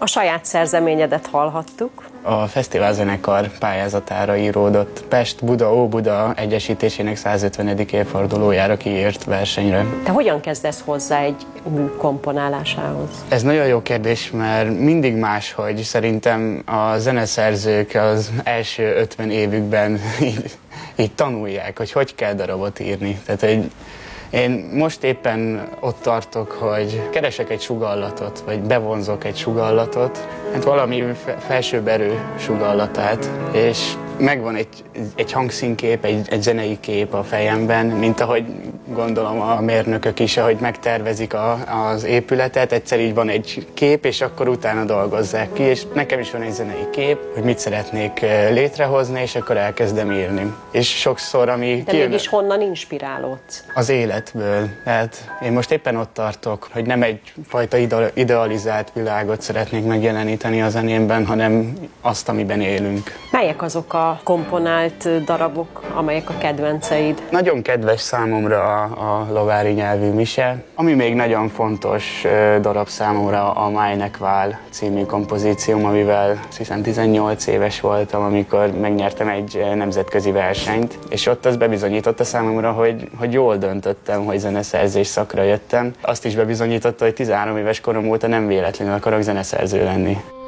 A saját szerzeményedet hallhattuk. A fesztiválzenekar pályázatára íródott Pest-Buda Óbuda egyesítésének 150. évfordulójára kiírt versenyre. Te hogyan kezdesz hozzá egy mű komponálásához? Ez nagyon jó kérdés, mert mindig máshogy. Szerintem a zeneszerzők az első 50 évükben így tanulják, hogy kell darabot írni. Tehát, én most éppen ott tartok, hogy keresek egy sugallatot, vagy bevonzok egy sugallatot, hát valami felsőbb erő sugallatát, és megvan egy hangszínkép, egy zenei kép a fejemben, mint ahogy gondolom a mérnökök is, ahogy megtervezik az épületet, egyszer így van egy kép, és akkor utána dolgozzák ki, és nekem is van egy zenei kép, hogy mit szeretnék létrehozni, és akkor elkezdem írni. És sokszor, ami de mégis honnan inspirálódsz? Az életből. Hát én most éppen ott tartok, hogy nem egyfajta idealizált világot szeretnék megjeleníteni a zenémben, hanem azt, amiben élünk. Melyek azok a komponált darabok, amelyek a kedvenceid? Nagyon kedves számomra a lovári nyelvű mise. Ami még nagyon fontos darab számomra a Májnek Vál című kompozícióm, amivel hiszen 18 éves voltam, amikor megnyertem egy nemzetközi versenyt, és ott az bebizonyította számomra, hogy jól döntöttem, hogy zeneszerzés szakra jöttem. Azt is bebizonyította, hogy 13 éves korom óta nem véletlenül akarok zeneszerző lenni.